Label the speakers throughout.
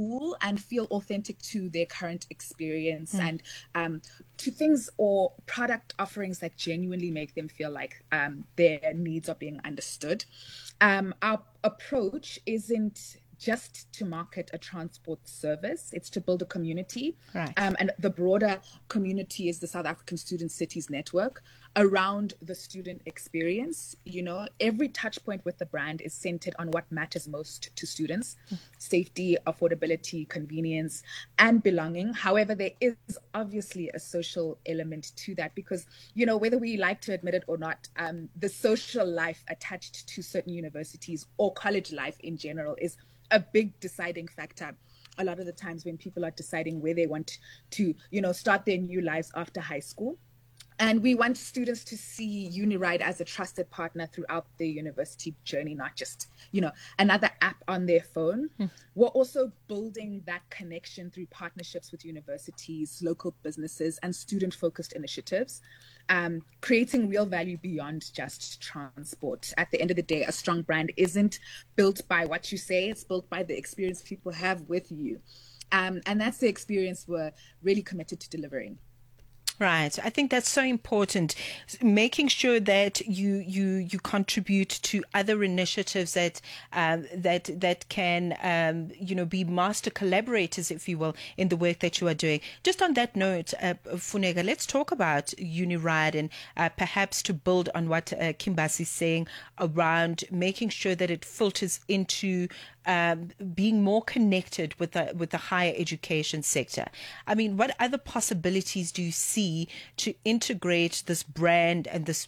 Speaker 1: cool and feel authentic to their current experience, and to things or product offerings that genuinely make them feel like their needs are being understood. Our approach isn't just to market a transport service, it's to build a community.
Speaker 2: Right.
Speaker 1: And the broader community is the South African Student Cities Network around the student experience. You know, every touch point with the brand is centered on what matters most to students: safety, affordability, convenience, and belonging. However, there is obviously a social element to that because, you know, whether we like to admit it or not, the social life attached to certain universities or college life in general is a big deciding factor a lot of the times when people are deciding where they want to, you know, start their new lives after high school. And we want students to see Uniride as a trusted partner throughout their university journey, not just, you know, another app on their phone. We're also building that connection through partnerships with universities, local businesses, and student-focused initiatives, creating real value beyond just transport. At the end of the day, a strong brand isn't built by what you say, it's built by the experience people have with you. And that's the experience we're really committed to delivering.
Speaker 2: Right. I think that's so important, making sure that you contribute to other initiatives that that can be master collaborators, if you will, in the work that you are doing. Just on that note, Funeka, let's talk about Uniride and perhaps to build on what Kimbasi is saying around making sure that it filters into being more connected with the higher education sector. I mean, what other possibilities do you see to integrate this brand and this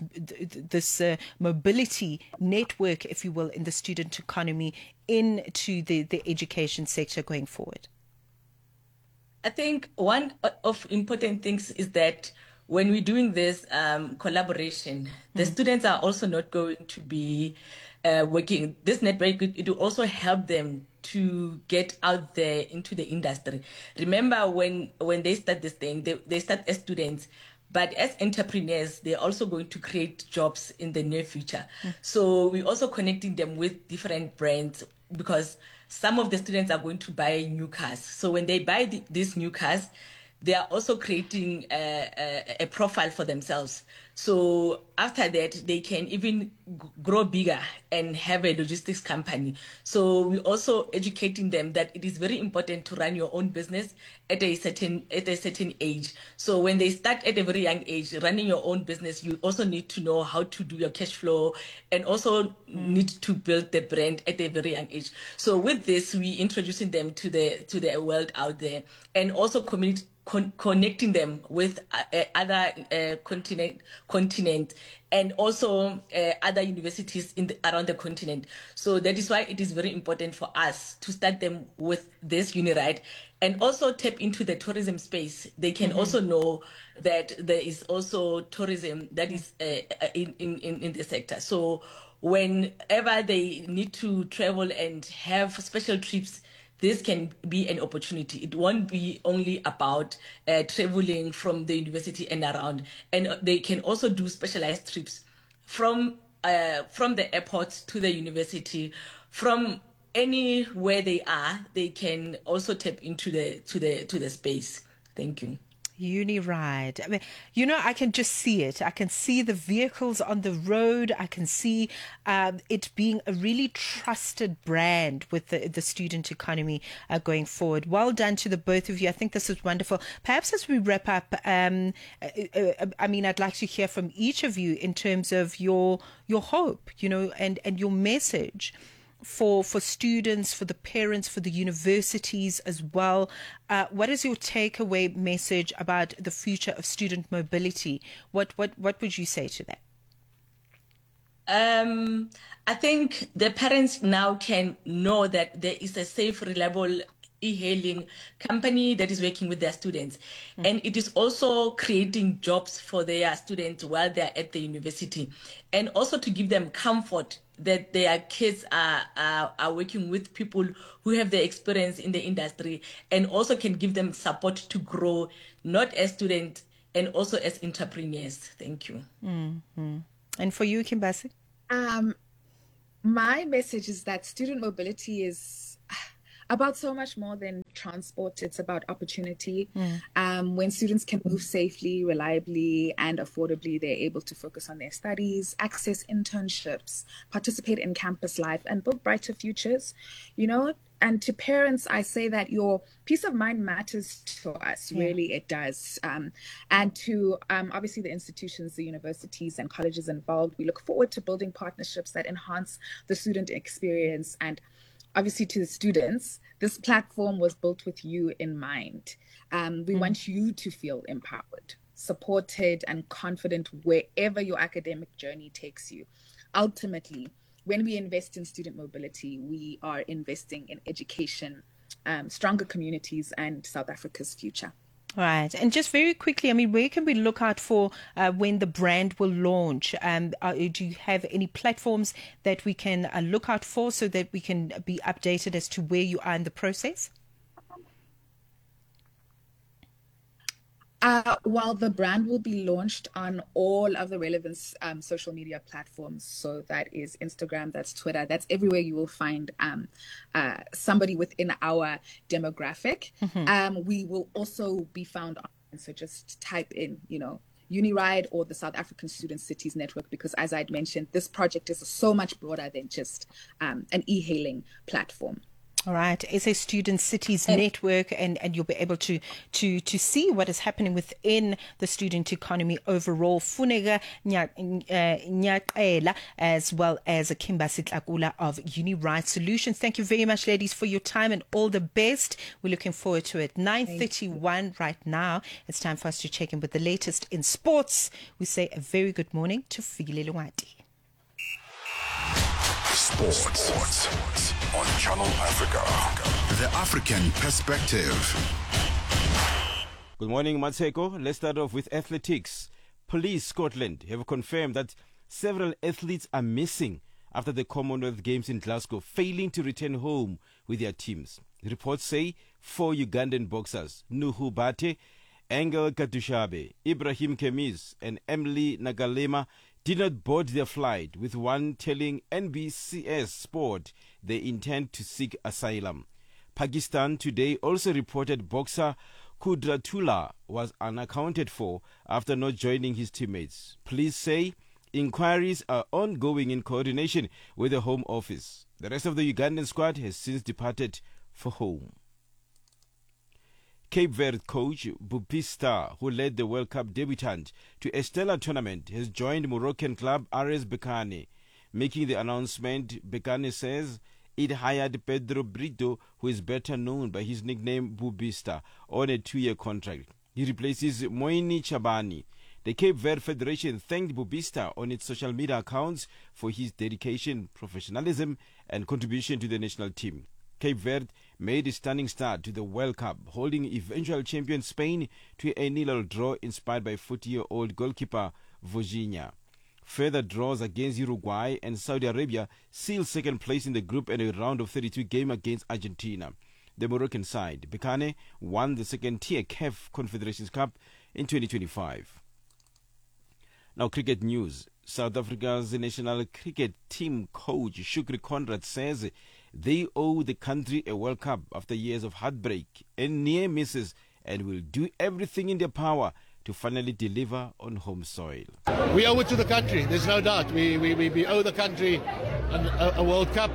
Speaker 2: mobility network, if you will, in the student economy into the education sector going forward?
Speaker 3: I think one of important things is that when we're doing this collaboration, the students are also not going to be working. This network, it will also help them to get out there into the industry. Remember, when they start this thing, they start as students, but as entrepreneurs, they're also going to create jobs in the near future. So we're also connecting them with different brands because some of the students are going to buy new cars. So when they buy these new cars, they are also creating a profile for themselves. So after that, they can even grow bigger and have a logistics company. So we're also educating them that it is very important to run your own business at a certain age. So when they start at a very young age, running your own business, you also need to know how to do your cash flow and also need to build the brand at a very young age. So with this, we introducing them to the world out there and also connecting them with other continent and also other universities around the continent. So that is why it is very important for us to start them with this Uniride and also tap into the tourism space. They can also know that there is also tourism that is in the sector. So whenever they need to travel and have special trips, this can be an opportunity. It won't be only about traveling from the university and around. And they can also do specialized trips from the airport to the university, from anywhere they are. They can also tap into the space. Thank you.
Speaker 2: Uniride. I mean, I can just see it. I can see the vehicles on the road. I can see it being a really trusted brand with the student economy going forward. Well done to the both of you. I think this is wonderful. Perhaps as we wrap up, I mean, I'd like to hear from each of you in terms of your hope, and your message for students, for the parents, for the universities as well. What is your takeaway message about the future of student mobility? What would you say to that?
Speaker 3: I think the parents now can know that there is a safe, reliable e-hailing company that is working with their students. And it is also creating jobs for their students while they're at the university. And also to give them comfort that their kids are working with people who have the experience in the industry and also can give them support to grow, not as students and also as entrepreneurs. Thank you.
Speaker 2: Mm-hmm. And for you, Kimbasi?
Speaker 1: My message is that student mobility is about so much more than transport, it's about opportunity. When students can move safely, reliably, and affordably, they're able to focus on their studies, access internships, participate in campus life, and build brighter futures, you know. And to parents, I say that your peace of mind matters to us. Really, it does. And to obviously the institutions, the universities and colleges involved, we look forward to building partnerships that enhance the student experience. And obviously to the students, this platform was built with you in mind. We want you to feel empowered, supported, and confident wherever your academic journey takes you. Ultimately, when we invest in student mobility, we are investing in education, stronger communities, and South Africa's future.
Speaker 2: Right. And just very quickly, I mean, where can we look out for when the brand will launch? Do you have any platforms that we can look out for so that we can be updated as to where you are in the process?
Speaker 1: Well, the brand will be launched on all of the relevant social media platforms. So that is Instagram, that's Twitter, that's everywhere you will find somebody within our demographic. We will also be found on, so just type in, you know, Uniride or the South African Student Cities Network, because as I'd mentioned, this project is so much broader than just an e-hailing platform.
Speaker 2: All right, SA Student Cities Network, and you'll be able to see what is happening within the student economy overall. Funeka Nyaqela, as well as Kimba Sitlakula of Uniride Solutions. Thank you very much, ladies, for your time and all the best. We're looking forward to it. 9:31 right now. It's time for us to check in with the latest in sports. We say a very good morning to Fikile Lungati.
Speaker 4: Sports on Channel Africa, the African perspective.
Speaker 5: Good morning, Matseko. Let's start off with athletics. Police Scotland have confirmed that several athletes are missing after the Commonwealth Games in Glasgow, failing to return home with their teams. Reports say 4 Ugandan boxers, Nuhu Bate, Engel Katushabe, Ibrahim Kemis, and Emily Nagalema, did not board their flight, with one telling NBCS Sport they intend to seek asylum. Pakistan today also reported boxer Kudratullah was unaccounted for after not joining his teammates. Police say inquiries are ongoing in coordination with the Home Office. The rest of the Ugandan squad has since departed for home. Cape Verde coach Bupista, who led the World Cup debutant to a stellar tournament, has joined Moroccan club RS Berkane. Making the announcement, Berkane says it hired Pedro Brito, who is better known by his nickname Bupista, on a 2-year contract. He replaces Moini Chabani. The Cape Verde Federation thanked Bupista on its social media accounts for his dedication, professionalism, and contribution to the national team. Cape Verde made a stunning start to the World Cup, holding eventual champion Spain to a 0-0 draw inspired by 40-year-old goalkeeper Virginia. Further draws against Uruguay and Saudi Arabia seal second place in the group and a round of 32 game against Argentina. The Moroccan side, Berkane, won the second-tier CAF Confederations Cup in 2025. Now, cricket news. South Africa's national cricket team coach Shukri Conrad says they owe the country a World Cup after years of heartbreak and near misses, and will do everything in their power to finally deliver on home soil.
Speaker 6: We owe it to the country, there's no doubt. We owe the country a World Cup,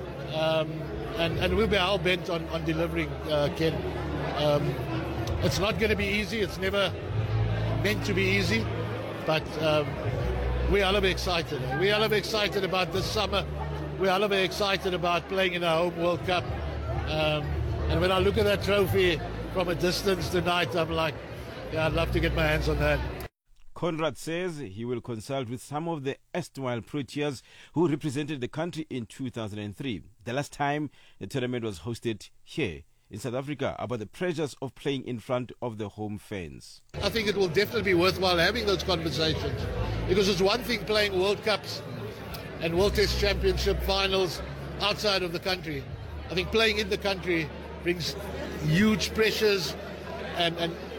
Speaker 6: and we'll be hell-bent on delivering, Ken. It's not going to be easy, it's never meant to be easy, but we are a bit excited. We are a bit excited about this summer. We are a bit excited about playing in our home World Cup. And when I look at that trophy from a distance tonight, I'm like, yeah, I'd love to get my hands on that.
Speaker 5: Conrad says he will consult with some of the erstwhile Proteas who represented the country in 2003, the last time the tournament was hosted here in South Africa, about the pressures of playing in front of the home fans.
Speaker 6: I think it will definitely be worthwhile having those conversations, because it's one thing playing World Cups and World Test Championship finals outside of the country. I think playing in the country brings huge pressures, and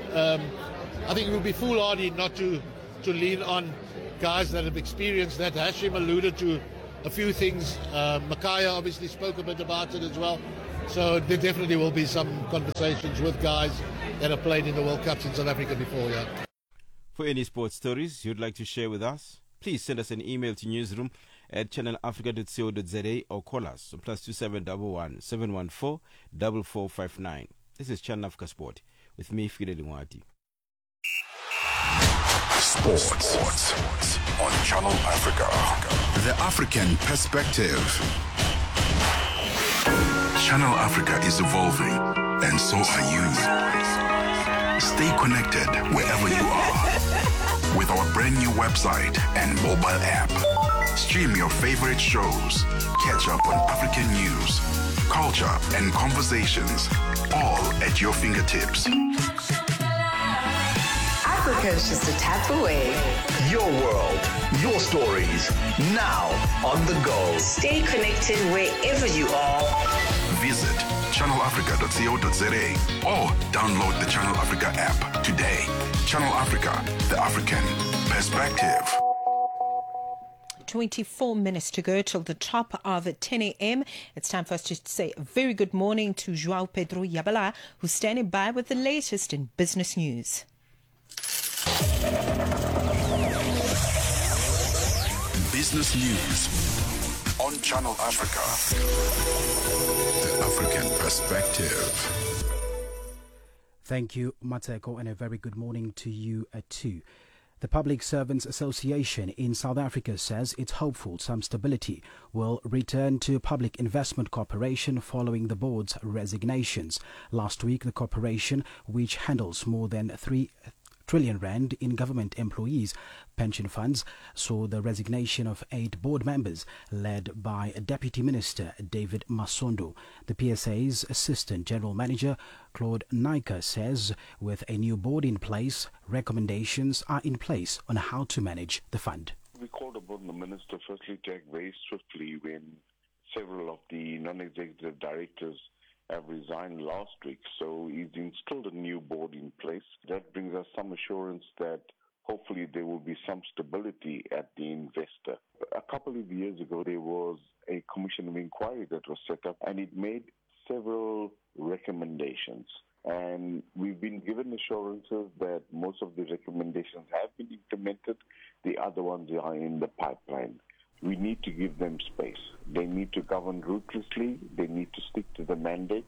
Speaker 6: I think it would be foolhardy not to lean on guys that have experienced that. Hashim alluded to a few things. Makaya obviously spoke a bit about it as well. So there definitely will be some conversations with guys that have played in the World Cups in South Africa before, yeah.
Speaker 5: For any sports stories you'd like to share with us, please send us an email to newsroom@channelafrica.co.za or call us on +2711 714 4459. This is Channel Africa Sport with me, Fidel Mwati.
Speaker 4: Sports on Channel Africa. The African perspective. Channel Africa is evolving, and so are you. Stay connected wherever you are with our brand new website and mobile app. Stream your favorite shows, catch up on African news, culture, and conversations, all at your fingertips.
Speaker 7: Africa's just a tap away.
Speaker 8: Your world, your stories, now on the go.
Speaker 7: Stay connected wherever you are.
Speaker 4: Visit channelafrica.co.za or download the Channel Africa app today. Channel Africa, the African perspective.
Speaker 2: 24 minutes to go till the top of 10 a.m. It's time for us to say a very good morning to João Pedro Yabala, who's standing by with the latest in business news.
Speaker 4: Business news on Channel Africa. The African perspective.
Speaker 9: Thank you, Mateko, and a very good morning to you too. The Public Servants Association in South Africa says it's hopeful some stability will return to Public Investment Corporation following the board's resignations. Last week, the corporation, which handles more than 3 trillion rand in government employees' pension funds, saw the resignation of 8 board members led by Deputy Minister David Masondo. The PSA's Assistant General Manager Claude Naika says with a new board in place, recommendations are in place on how to manage the fund.
Speaker 10: We called upon the minister firstly to act very swiftly when several of the non-executive directors have resigned last week, so he's instilled a new board in place. That brings us some assurance that hopefully there will be some stability at the investor. A couple of years ago, there was a commission of inquiry that was set up, and it made several recommendations. And we've been given assurances that most of the recommendations have been implemented. The other ones are in the pipeline. We need to give them space. They need to govern ruthlessly. They need to stick to the mandate.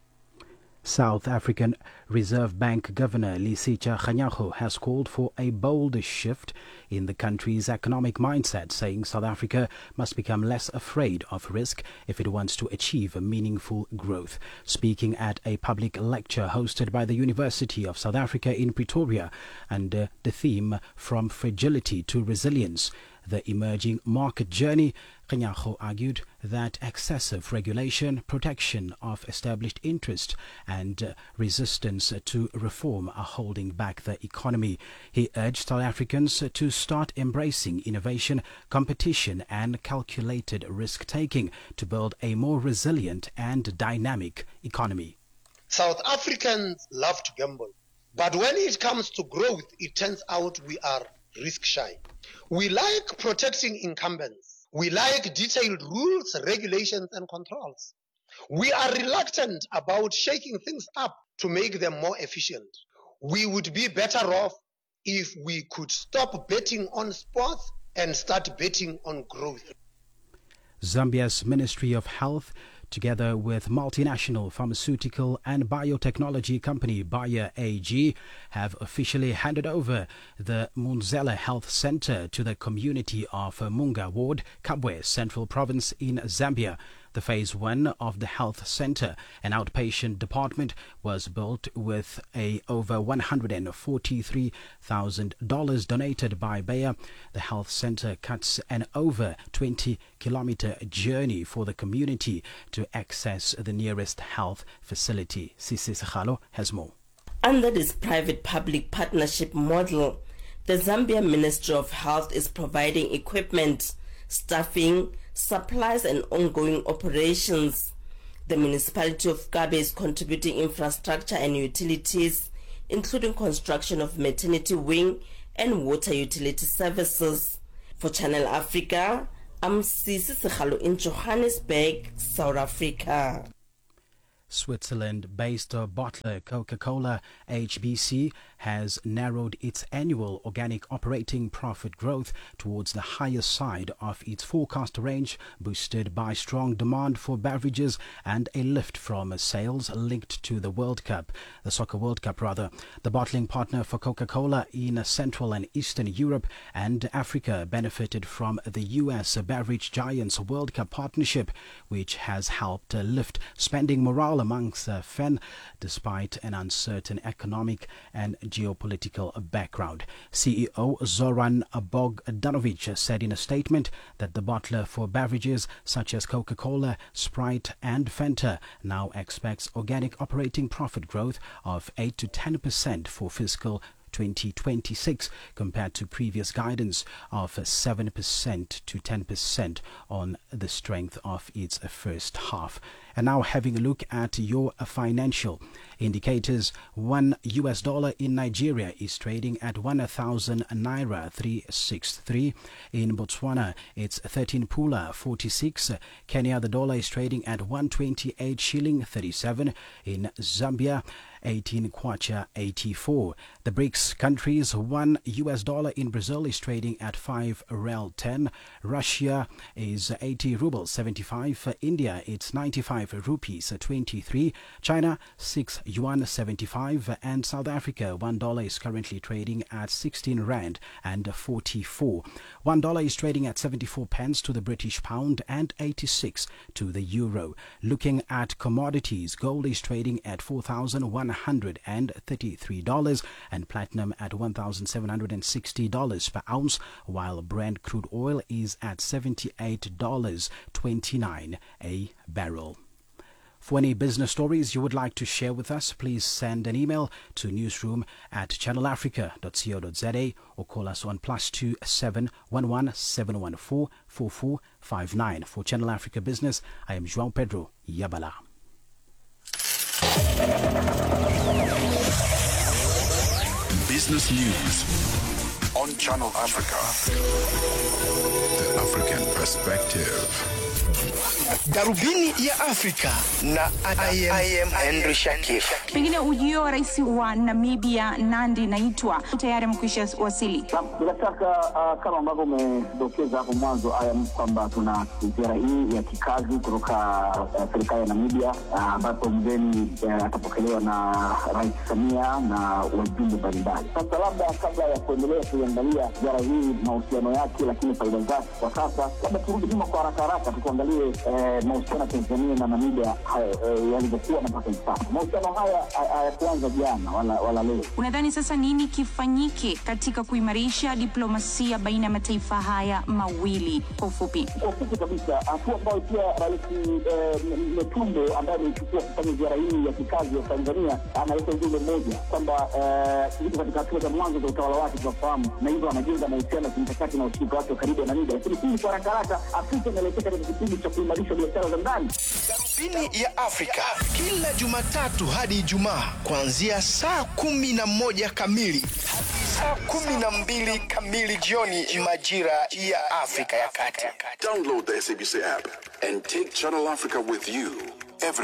Speaker 9: South African Reserve Bank Governor Lesetja Kganyago has called for a bold shift in the country's economic mindset, saying South Africa must become less afraid of risk if it wants to achieve meaningful growth. Speaking at a public lecture hosted by the University of South Africa in Pretoria under the theme From Fragility to Resilience, the emerging market journey, Kganyago argued that excessive regulation, protection of established interest and resistance to reform are holding back the economy. He urged South Africans to start embracing innovation, competition and calculated risk-taking to build a more resilient and dynamic economy.
Speaker 11: South Africans love to gamble, but when it comes to growth, it turns out we are risk-shy. We like protecting incumbents. We like detailed rules, regulations, and controls. We are reluctant about shaking things up to make them more efficient. We would be better off if we could stop betting on sports and start betting on growth.
Speaker 9: Zambia's Ministry of Health, together with multinational pharmaceutical and biotechnology company Bayer AG, have officially handed over the Munzela Health Center to the community of Munga Ward, Kabwe Central Province in Zambia. The phase 1 of the health center, an outpatient department, was built with a over $143,000 donated by Bayer. The health center cuts an over 20-kilometer journey for the community to access the nearest health facility. Sisi Sekhalo has more.
Speaker 12: Under this private-public partnership model, the Zambia Ministry of Health is providing equipment, staffing, supplies and ongoing operations. The municipality of Kabe is contributing infrastructure and utilities, including construction of maternity wing and water utility services. For Channel Africa, I'm Sisi Sekhalo in Johannesburg, South Africa.
Speaker 9: Switzerland-based bottler Coca-Cola HBC has narrowed its annual organic operating profit growth towards the higher side of its forecast range, boosted by strong demand for beverages and a lift from sales linked to the Soccer World Cup. The bottling partner for Coca-Cola in Central and Eastern Europe and Africa benefited from the US beverage giants World Cup partnership, which has helped lift spending morale amongst FEN despite an uncertain economic and geopolitical background. CEO Zoran Bogdanovic said in a statement that the bottler for beverages such as Coca-Cola, Sprite and Fanta now expects organic operating profit growth of 8 to 10% for fiscal 2026 compared to previous guidance of 7% to 10% on the strength of its first half. And now having a look at your financial indicators. $1 in Nigeria is trading at 1,000 naira 363. In Botswana, it's 13 pula 46. Kenya, the dollar is trading at 128 shilling 37. In Zambia, 18 kwacha 84. The BRICS countries, $1 in Brazil is trading at 5 rel 10. Russia is 80 rubles 75. India, it's 95 rupees 23. China, 6 yuan 75. And South Africa, $1 is currently trading at 16 rand and 44. $1 is trading at 74 pence to the British pound and 86 to the euro. Looking at commodities, gold is trading at $4,133 and platinum at $1,760 per ounce, while Brent crude oil is at $78.29 a barrel. For any business stories you would like to share with us, please send an email to newsroom@channelafrica.co.za or call us on +2 711 714 4459. For Channel Africa Business, I am João Pedro Yabala.
Speaker 4: Business News on Channel Africa. The African Perspective.
Speaker 13: Darubini ya Afrika na I am Henry Shakif.
Speaker 14: Pengine ujio wa rais wa Namibia Nandi Naitwa tayari mkwisha wasili.
Speaker 15: Bila shaka kama ambavyo umedokeza hapo mwanzo kwamba tuna ziara hii ya kikazi kutoka serikali ya Namibia ambapo mgeni atapokelewa na Rais Samia na wajumbe mbalimbali. Sasa labda kabla ya kuendelea kuangalia ziara hii mahusiano yake lakini faida zake kwa sasa, labda turudi nyuma kwa haraka tuangalie mahusiano ya Tanzania na Namibia yalivyokuwa na mpaka sasa. Mahusiano haya hayakuanza jana wala leo.
Speaker 14: Unadhani sasa nini kifanyike katika kuimarisha diplomasia baina ya mataifa haya mawili kwa ufupi?
Speaker 15: Kwa ufupi kabisa, hatua ambayo pia Rais Metumbo ambaye amechukua kufanya ziara hii ya kikazi ya Tanzania analeta ujumbe mmoja kwamba yuko katika hatua za mwanzo za utawala wake tunafahamu, na hivyo anajenga mahusiano ya kimkakati na ushirika wake karibu na Namibia. Lakini hii kwa haraka Afrika inaelekea katika kipindi cha kuimarisha biashara za ndani.
Speaker 13: Darubini ya Afrika kila Jumatatu hadi Ijumaa kuanzia saa 11 kamili hadi saa 12 kamili jioni majira ya Afrika ya Kati.
Speaker 4: Download the SABC app and take Channel Africa with you every